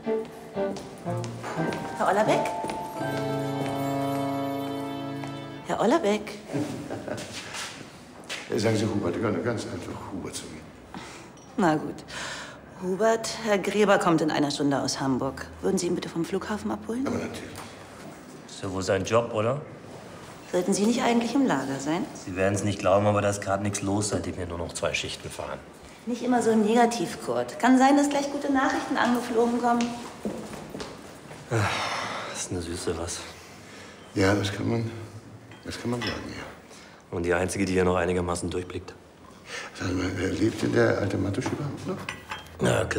Herr Ollerbeck? Herr Ollerbeck? Sagen Sie Hubert, ganz einfach Hubert zu mir. Na gut. Hubert, Herr Gräber kommt in einer Stunde aus Hamburg. Würden Sie ihn bitte vom Flughafen abholen? Aber natürlich. Ist ja wohl sein Job, oder? Sollten Sie nicht eigentlich im Lager sein? Sie werden es nicht glauben, aber da ist gerade nichts los, seitdem wir nur noch 2 Schichten fahren. Nicht immer so negativ, Kurt. Kann sein, dass gleich gute Nachrichten angeflogen kommen. Das ist eine Süße was. Ja, das kann man sagen, ja. Und die Einzige, die hier noch einigermaßen durchblickt. Sag mal, lebt denn der alte Mattusch überhaupt noch? Na klar.